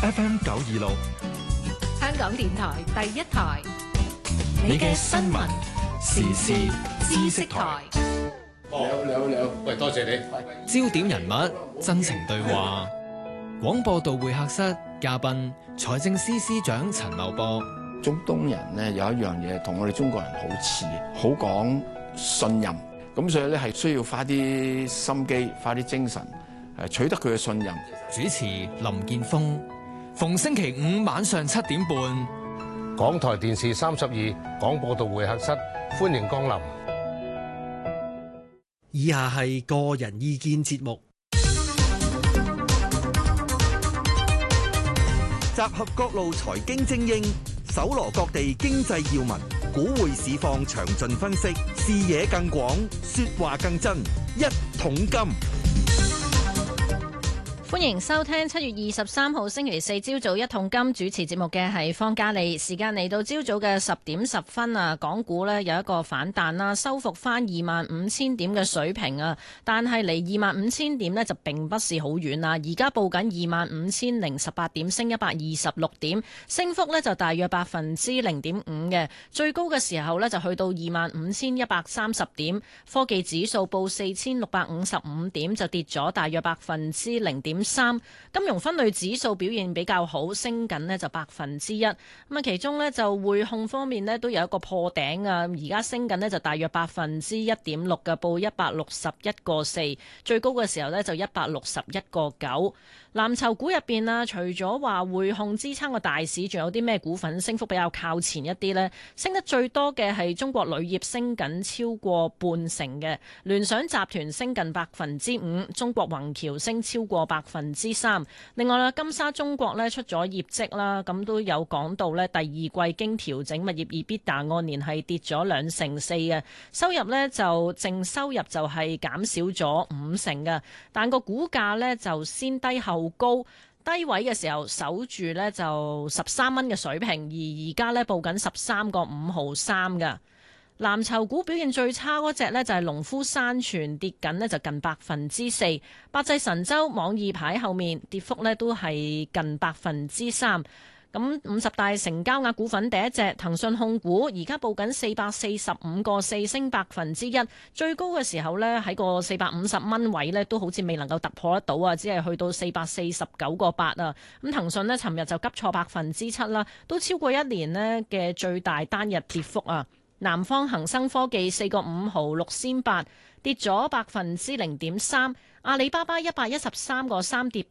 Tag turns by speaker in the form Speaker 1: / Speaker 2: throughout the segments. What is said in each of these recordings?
Speaker 1: FM 926，
Speaker 2: 香港電台第一台，你嘅新聞時事知識台。
Speaker 3: 你好，喂，多謝你。
Speaker 4: 焦點人物，真情對話。廣播道會客室嘉賓，財政司司長陳茂波。
Speaker 5: 中東人呢有一樣嘢同我哋中國人好似，好講信任，咁所以咧係需要花啲心機、花啲精神，取得佢嘅信任。
Speaker 4: 主持林健鋒，逢星期五晚上7點半，
Speaker 3: 港台電視32廣播道會客室，歡迎光臨。
Speaker 6: 以下係個人意見節目，集合各路財經精英，搜羅各地經濟要聞，股匯市況詳盡分析，視野更廣，說話更真。一桶金，
Speaker 7: 歡迎收聽7月23號星期四朝早一桶金，主持節目嘅係方嘉莉。時間嚟到朝早嘅10點10分啊，港股呢有一個反彈啦，收復翻25,000點嘅水平啊，但係離25,000點呢就並不是好遠啦。而家報緊25,018點，升126點，升幅呢就大約0.5%嘅。最高嘅時候呢就去到25,130點，科技指數報4,655點，就跌咗大約0.3%。金融分類指數表現比較好，升緊呢就1%。咁啊，其中呢就匯控方面呢都有一個破頂啊，而家升緊呢就大約1.6%嘅，報161.4，最高嘅時候呢就161.9。藍籌股入邊啊，除咗話匯控支撐個大市，仲有啲咩股份升幅比較靠前一啲呢？升得最多嘅係中國鋁業，升緊超過半成嘅；聯想集團升近5%，中國宏橋升超過3%。另外啦，金沙中國呢出咗業績啦，咁都有講到呢第二季經調整物業 EBITDA 按年係跌咗2.4%嘅，收入呢就淨收入就係減少咗50%嘅，但個股價呢就先低後高，低位嘅時候守住呢就13蚊嘅水平，而家呢報緊13.5毫3㗎。藍籌股表現最差嗰隻呢就係農夫山泉，跌緊呢就近4%。百濟神州、網易排後面，跌幅呢都係近3%。咁50大成交額股份第一隻騰訊控股，而家報緊445.4，升1%，最高嘅時候呢，喺個450蚊位呢都好似未能夠突破得到啊，只係去到449.8啊。咁騰訊呢，尋日就急挫7%啦，都超過一年呢嘅最大單日跌幅啊。南方恒生科技4.5毫6仙8，跌咗0.3%。阿里巴巴113.3跌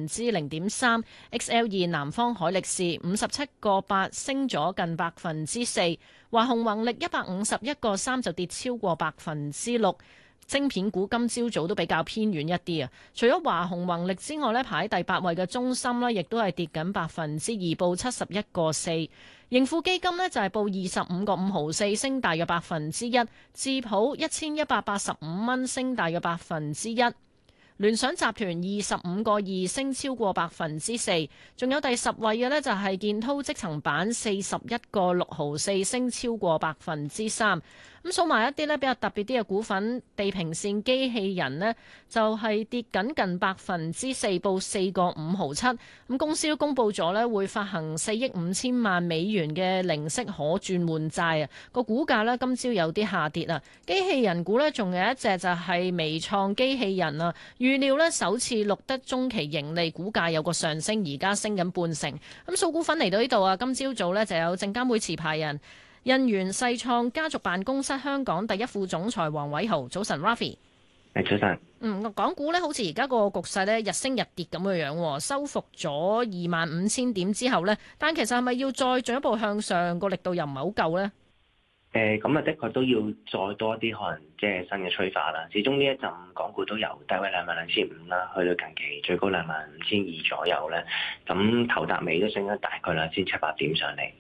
Speaker 7: 0.3%。XL2 南方海力士57.8升咗近4%。華虹宏力151.3就跌超過6%。晶片股今朝早都比較偏遠一啲啊！除咗華虹宏力之外呢，排第8位嘅中芯呢亦都係跌緊2%，報71.4。盈富基金呢就係報25.5毫4，升大約1%。智普1185蚊，升大約1%。聯想集團25.2升超過4%，仲有第10位嘅呢，就係建滔積層板41.6毫4，升超過3%。咁數埋一啲呢比較特別啲嘅股份，地平線機器人呢，就係跌緊近4%，報4.5毫7。咁公司都公布咗呢會發行4億5千萬美元嘅零息可轉換債啊，個股價呢，今朝有啲下跌啊。機器人股呢，仲有一隻就係微創機器人啊，預料呢首次錄得中期盈利，股價有個上升，而家升緊半成。咁數股份嚟到呢度啊，今朝早呢就有證監會持牌人印源世創家族辦公室香港第一副總裁黃偉豪。早晨 Rafi。
Speaker 8: 早晨。
Speaker 7: 港股呢好似而家個局勢呢日升日跌咁嘅樣，收復咗25,000點之後呢，但其實係咪要再進一步向上，個力度又唔係好夠呢？
Speaker 8: 咁啊，的確都要再多啲可能即係新嘅催化啦。始終呢一陣港股都由低位22,500啦，去到近期最高25,200左右咧。咁頭搭尾都升咗大概2700點上嚟。